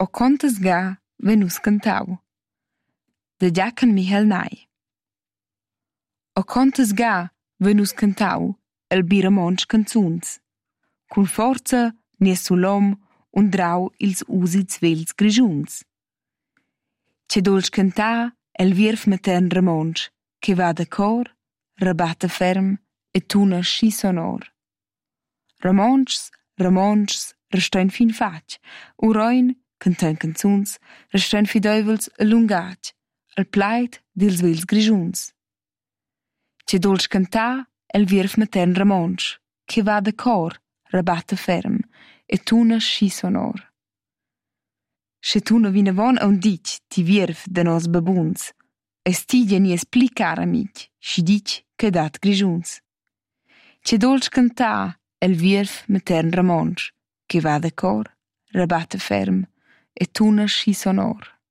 O contas ga venus cantau. De Giacan Michel Nai. O contas ga venus cantau el biramonch canzuns. Cun forza nies sulom und drau ils usits vels grischuns. Che dolch cantar el vierf matern ramonch, che va da cor, rabatta ferm e tuna schi sonor. Ramonchs restoin fin fatg, uroin cantain canzuns, restoin fideuvels allungatg, al plaid dils vels grischuns. Che dolch cantar el vierf matern ramonch, che va da cor, rabatta ferm e tuna schi sonor. Sche tuna vinavon aunc ditg ti vierf da nos babuns, es tigia nies pli cara mig, schi ditg che dat grischuns. Che dolch cantar el vierf matern ramonch, che va da cor, rabatta ferm e tuna schi sonor.